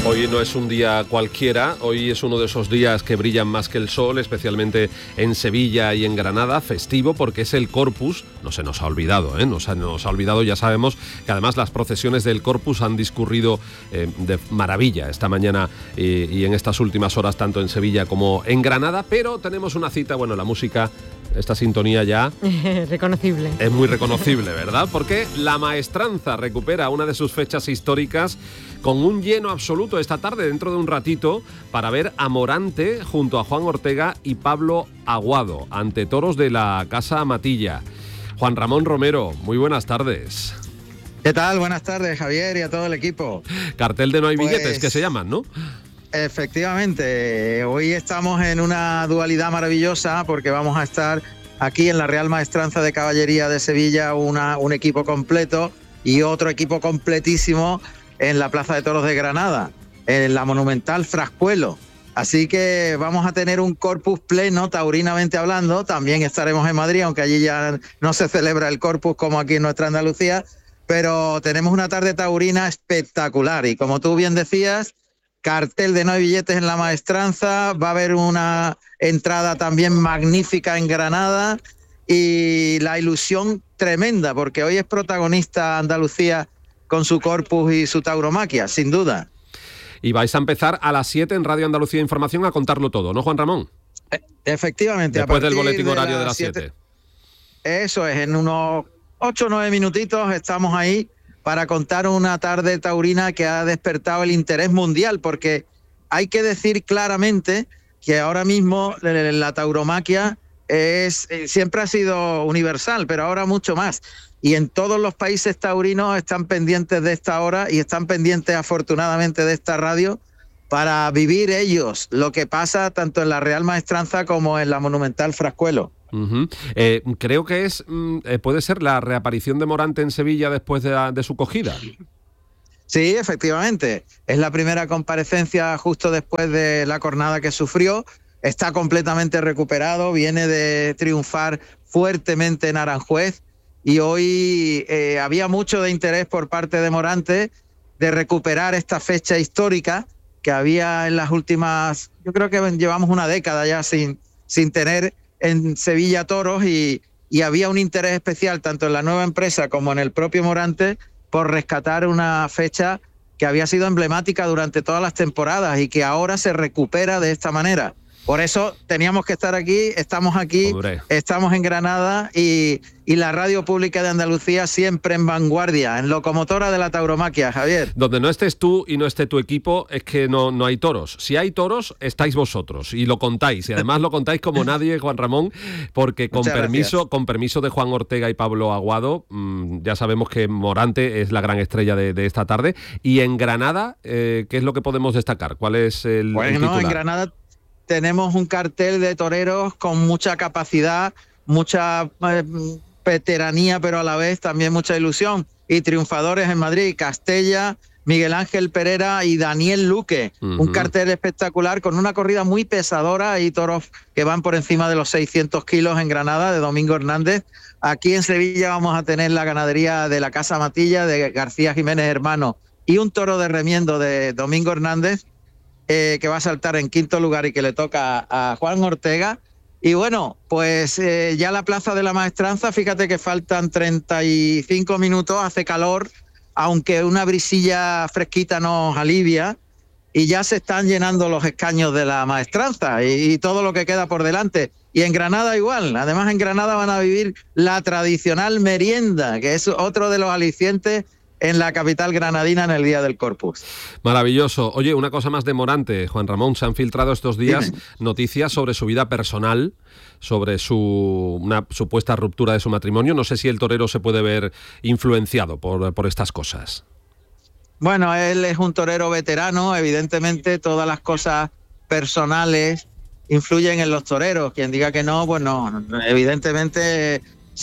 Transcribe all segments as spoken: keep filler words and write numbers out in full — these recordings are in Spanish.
Hoy no es un día cualquiera, hoy es uno de esos días que brillan más que el sol, especialmente en Sevilla y en Granada, festivo porque es el Corpus, no se nos ha olvidado, ¿eh? nos, ha, nos ha olvidado, ya sabemos que además las procesiones del Corpus han discurrido eh, de maravilla esta mañana y, y en estas últimas horas tanto en Sevilla como en Granada, pero tenemos una cita, bueno, la música, esta sintonía ya... reconocible. Es muy reconocible, ¿verdad? Porque La Maestranza recupera una de sus fechas históricas con un lleno absoluto esta tarde, dentro de un ratito, para ver a Morante junto a Juan Ortega y Pablo Aguado, ante toros de la Casa Matilla. Juan Ramón Romero, muy buenas tardes. ¿Qué tal? Buenas tardes, Javier, y a todo el equipo. Cartel de No hay pues... billetes, que se llaman, ¿no? Efectivamente, hoy estamos en una dualidad maravillosa porque vamos a estar aquí en la Real Maestranza de Caballería de Sevilla, una, un equipo completo y otro equipo completísimo en la Plaza de Toros de Granada, en la monumental Frascuelo. Así que vamos a tener un corpus pleno, taurinamente hablando. También estaremos en Madrid, aunque allí ya no se celebra el corpus como aquí en nuestra Andalucía, pero tenemos una tarde taurina espectacular y como tú bien decías, cartel de No hay billetes en La Maestranza, va a haber una entrada también magnífica en Granada y la ilusión tremenda, porque hoy es protagonista Andalucía con su corpus y su tauromaquia, sin duda. Y vais a empezar a las siete en Radio Andalucía Información a contarlo todo, ¿no, Juan Ramón? E- efectivamente. Después del boletín horario de, de las siete. Eso es, en unos ocho o nueve minutitos estamos ahí para contar una tarde taurina que ha despertado el interés mundial, porque hay que decir claramente que ahora mismo la tauromaquia es, siempre ha sido universal, pero ahora mucho más. Y en todos los países taurinos están pendientes de esta hora y están pendientes afortunadamente de esta radio para vivir ellos lo que pasa tanto en la Real Maestranza como en la monumental Frascuelo. Uh-huh. Eh, creo que es eh, puede ser la reaparición de Morante en Sevilla después de, la, de su cogida. Sí, efectivamente. Es la primera comparecencia justo después de la cornada que sufrió. Está completamente recuperado, viene de triunfar fuertemente en Aranjuez y hoy eh, había mucho de interés por parte de Morante de recuperar esta fecha histórica que había en las últimas, yo creo que llevamos una década ya sin, sin tener en Sevilla toros y, y había un interés especial tanto en la nueva empresa como en el propio Morante por rescatar una fecha que había sido emblemática durante todas las temporadas y que ahora se recupera de esta manera. Por eso teníamos que estar aquí, estamos aquí, Hombre. estamos en Granada y, y la Radio Pública de Andalucía siempre en vanguardia, en locomotora de la tauromaquia, Javier. Donde no estés tú y no esté tu equipo es que no, no hay toros. Si hay toros, estáis vosotros y lo contáis. Y además lo contáis como nadie, Juan Ramón, porque con permiso, con permiso de Juan Ortega y Pablo Aguado, mmm, ya sabemos que Morante es la gran estrella de, de esta tarde. Y en Granada, eh, ¿qué es lo que podemos destacar? ¿Cuál es el, bueno, el titular? En Granada tenemos un cartel de toreros con mucha capacidad, mucha eh, veteranía, pero a la vez también mucha ilusión. Y triunfadores en Madrid, Castella, Miguel Ángel Pereira y Daniel Luque. Uh-huh. Un cartel espectacular con una corrida muy pesadora y toros que van por encima de los seiscientos kilos en Granada, de Domingo Hernández. Aquí en Sevilla vamos a tener la ganadería de la Casa Matilla, de García Jiménez Hermano, y un toro de remiendo de Domingo Hernández, Eh, que va a saltar en quinto lugar y que le toca a, a Juan Ortega. Y bueno, pues eh, ya la Plaza de la Maestranza, fíjate que faltan treinta y cinco minutos, hace calor, aunque una brisilla fresquita nos alivia, y ya se están llenando los escaños de la Maestranza y, y todo lo que queda por delante. Y en Granada igual, además en Granada van a vivir la tradicional merienda, que es otro de los alicientes en la capital granadina en el Día del Corpus. Maravilloso. Oye, una cosa más de Morante, Juan Ramón, se han filtrado estos días Dime. noticias sobre su vida personal, sobre su una supuesta ruptura de su matrimonio. No sé si el torero se puede ver influenciado por, por estas cosas. Bueno, él es un torero veterano, evidentemente todas las cosas personales influyen en los toreros. Quien diga que no, pues no. Evidentemente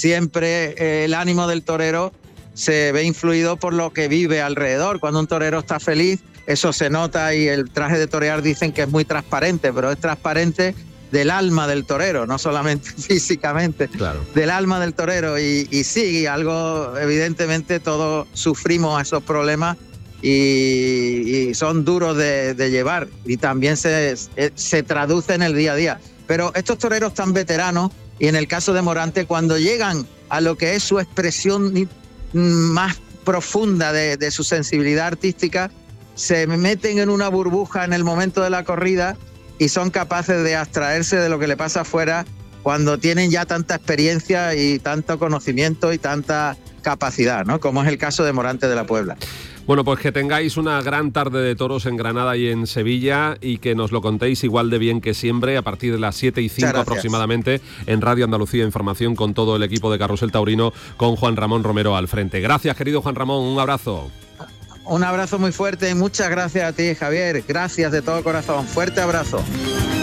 siempre el ánimo del torero se ve influido por lo que vive alrededor. Cuando un torero está feliz, eso se nota, y el traje de torear dicen que es muy transparente, pero es transparente del alma del torero, no solamente físicamente, claro. del alma del torero. Y, y sí, algo, evidentemente todos sufrimos esos problemas y, y son duros de, de llevar y también se, se traduce en el día a día. Pero estos toreros tan veteranos, y en el caso de Morante, cuando llegan a lo que es su expresión más profunda de, de su sensibilidad artística, se meten en una burbuja en el momento de la corrida y son capaces de abstraerse de lo que le pasa afuera cuando tienen ya tanta experiencia y tanto conocimiento y tanta capacidad, ¿no? Como es el caso de Morante de la Puebla. Bueno, pues que tengáis una gran tarde de toros en Granada y en Sevilla y que nos lo contéis igual de bien que siempre a partir de las siete y cinco aproximadamente en Radio Andalucía Información con todo el equipo de Carrusel Taurino con Juan Ramón Romero al frente. Gracias, querido Juan Ramón, un abrazo. Un abrazo muy fuerte y muchas gracias a ti, Javier. Gracias de todo corazón. Fuerte abrazo.